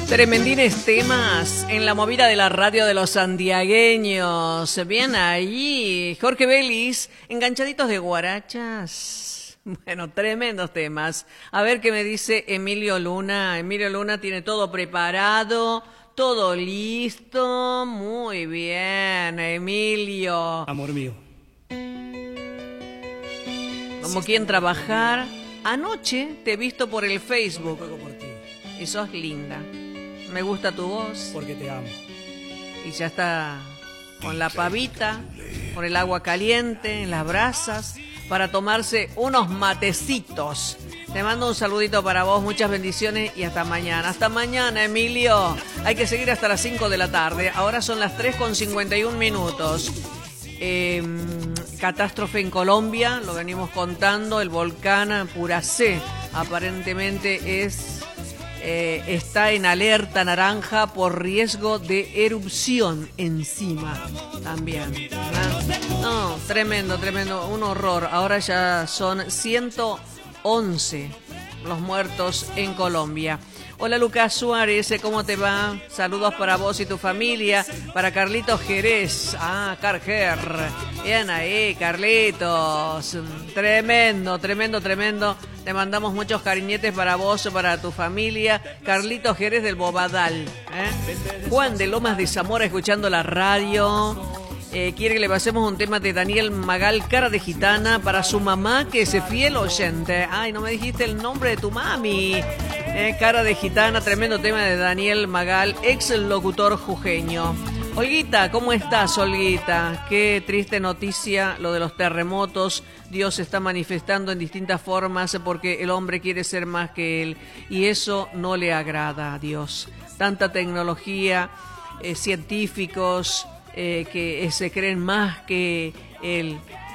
Tremendines temas en la movida de la radio de los santiagueños. Bien ahí, Jorge Vélez, enganchaditos de guarachas. Bueno, tremendos temas. A ver qué me dice Emilio Luna. Emilio Luna tiene todo preparado, todo listo. Muy bien, Emilio. Amor mío. Como quien trabajar. Anoche te he visto por el Facebook. Juego por ti, Y sos linda. Me gusta tu voz. porque te amo. Y ya está con la pavita, con el agua caliente, en las brasas, para tomarse unos matecitos. Te mando un saludito para vos, muchas bendiciones y hasta mañana. Hasta mañana, Emilio. Hay que seguir hasta las 5 de la tarde. Ahora son las 3:51. Catástrofe en Colombia, lo venimos contando. El volcán Puracé aparentemente está en alerta naranja por riesgo de erupción encima también. No, tremendo, un horror. Ahora ya son 111 los muertos en Colombia. Hola Lucas Suárez, ¿cómo te va? Saludos para vos y tu familia, para Carlitos Jerez. Carger. Bien ahí, Carlitos. Tremendo. Te mandamos muchos cariñetes para vos, para tu familia. Carlitos Jerez del Bobadal. Juan de Lomas de Zamora escuchando la radio. Quiere que le pasemos un tema de Daniel Magal, Cara de Gitana, para su mamá, que es fiel oyente. Ay, no me dijiste el nombre de tu mami. Cara de Gitana, tremendo tema de Daniel Magal, ex locutor jujeño. Olguita, ¿cómo estás, Olguita? Qué triste noticia lo de los terremotos. Dios se está manifestando en distintas formas porque el hombre quiere ser más que él. Y eso no le agrada a Dios. Tanta tecnología, científicos que se creen más que él.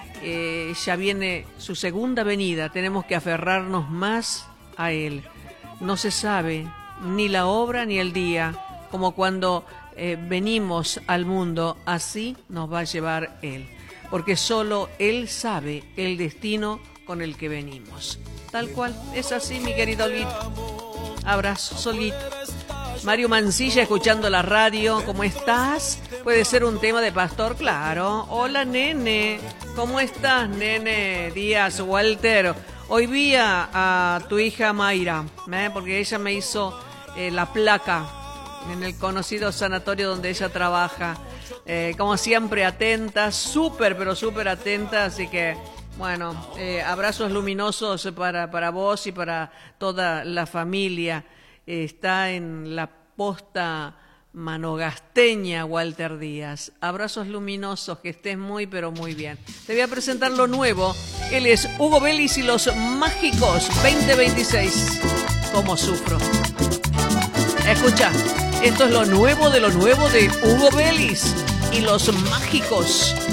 Ya viene su segunda venida. Tenemos que aferrarnos más a él. No se sabe ni la hora ni el día, como cuando venimos al mundo, así nos va a llevar Él, porque solo Él sabe el destino con el que venimos. Tal cual, es así, mi querido Olguito. Abrazo, Solito. Mario Mancilla escuchando la radio, ¿cómo estás? Puede ser un tema de pastor, claro. Hola, nene, ¿cómo estás, nene? Díaz, Walter. Hoy vi a tu hija Mayra, porque ella me hizo la placa en el conocido sanatorio donde ella trabaja. Como siempre, atenta, súper atenta, así que, bueno, abrazos luminosos para vos y para toda la familia. Está en la posta manogasteña, Walter Díaz. Abrazos luminosos, que estés muy, pero muy bien. Te voy a presentar lo nuevo. Él es Hugo Vélez y los Mágicos 2026. ¿Cómo sufro? Escucha, esto es lo nuevo de Hugo Vélez y los Mágicos.